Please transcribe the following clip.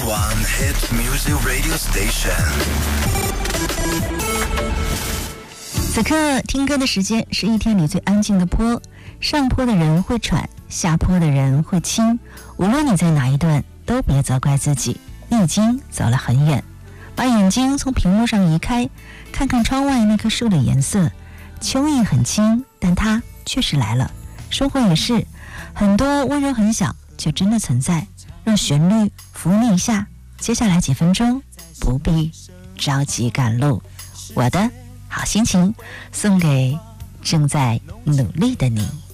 one hit music radio station。 此刻听歌的时间是一天里最安静的坡，上坡的人会喘，下坡的人会轻。无论你在哪一段，都别责怪自己，你已经走了很远。把眼睛从屏幕上移开，看看窗外那棵树的颜色。秋意很轻，但它确实来了。生活也是，很多温柔很小，却真的存在。让旋律扶你一下，接下来几分钟不必着急赶路。我的好心情送给正在努力的你。